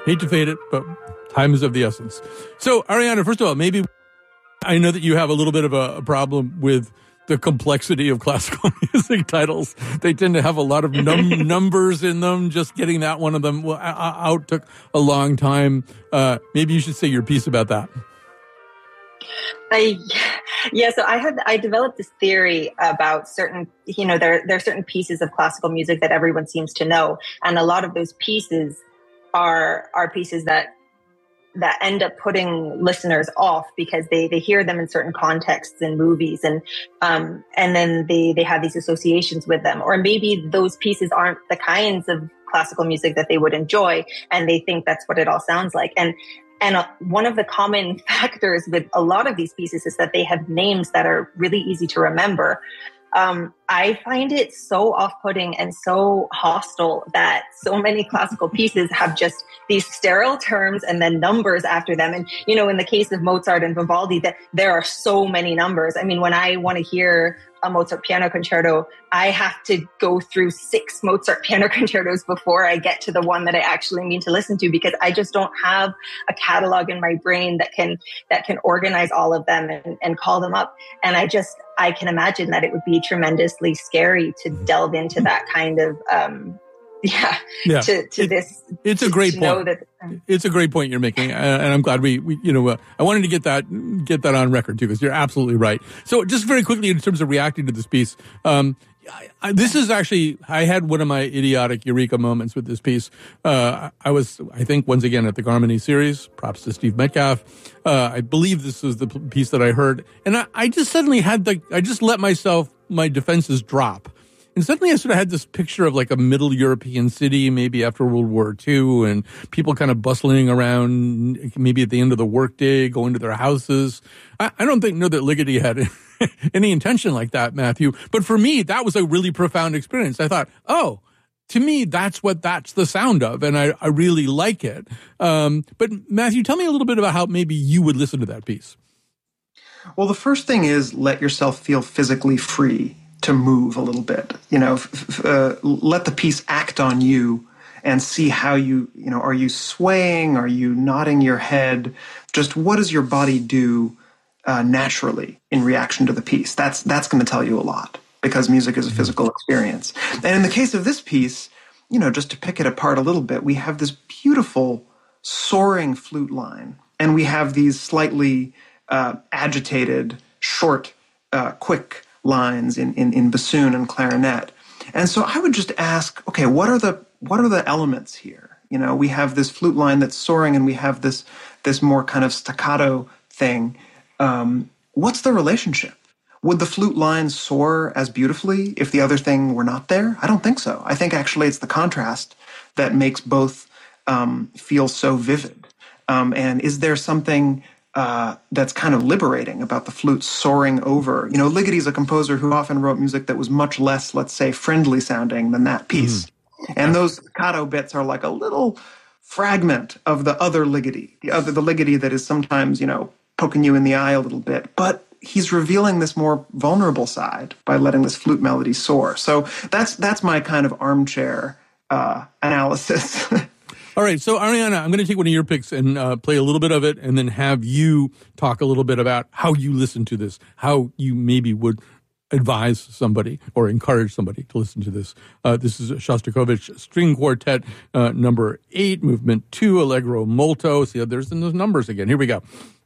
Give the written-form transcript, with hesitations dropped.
Hate to fade it, but time is of the essence. So, Ariana, first of all, maybe I know that you have a little bit of a problem with the complexity of classical music titles. They tend to have a lot of numbers in them. Just getting that one of them out took a long time. Maybe you should say your piece about that. So I developed this theory about certain, there are certain pieces of classical music that everyone seems to know. And a lot of those pieces are pieces that end up putting listeners off because they hear them in certain contexts in movies and then they have these associations with them. Or maybe those pieces aren't the kinds of classical music that they would enjoy and they think that's what it all sounds like. And one of the common factors with a lot of these pieces is that they have names that are really easy to remember. I find it so off-putting and so hostile that so many classical pieces have just these sterile terms and then numbers after them. And, in the case of Mozart and Vivaldi, that there are so many numbers. I mean, when I want to hear a Mozart piano concerto, I have to go through 6 Mozart piano concertos before I get to the one that I actually mean to listen to, because I just don't have a catalog in my brain that can organize all of them and call them up. And I can imagine that it would be tremendously scary to delve into that kind of, this. It's a great point. It's a great point you're making, and I'm glad we I wanted to get that on record too, because you're absolutely right. So just very quickly, in terms of reacting to this piece, this is actually, I had one of my idiotic eureka moments with this piece. I think, once again at the Garmony series, props to Steve Metcalf. I believe this was the piece that I heard, and I just suddenly I just let my defenses drop. And suddenly I sort of had this picture of like a middle European city, maybe after World War II, and people kind of bustling around, maybe at the end of the workday, going to their houses. I don't know that Ligeti had any intention like that, Matthew. But for me, that was a really profound experience. I thought, to me, that's the sound of, and I really like it. But Matthew, tell me a little bit about how maybe you would listen to that piece. Well, the first thing is let yourself feel physically free to move a little bit. Let the piece act on you and see how are you swaying? Are you nodding your head? Just what does your body do naturally in reaction to the piece? That's going to tell you a lot, because music is a physical experience. And in the case of this piece, just to pick it apart a little bit, we have this beautiful soaring flute line, and we have these slightly agitated, short, quick lines in bassoon and clarinet. And so I would just ask, okay, what are the elements here? We have this flute line that's soaring, and we have this more kind of staccato thing. What's the relationship? Would the flute line soar as beautifully if the other thing were not there? I don't think so. I think actually it's the contrast that makes both feel so vivid. And is there something that's kind of liberating about the flute soaring over? Ligeti is a composer who often wrote music that was much less, let's say, friendly sounding than that piece. And those staccato bits are like a little fragment of the other Ligeti, the Ligeti that is sometimes, poking you in the eye a little bit. But he's revealing this more vulnerable side by letting this flute melody soar. So that's my kind of armchair analysis. All right, so Ariana, I'm going to take one of your picks and play a little bit of it, and then have you talk a little bit about how you listen to this, how you maybe would advise somebody or encourage somebody to listen to this. This is Shostakovich String Quartet, number 8, movement 2, Allegro molto. See, there's those numbers again. Here we go.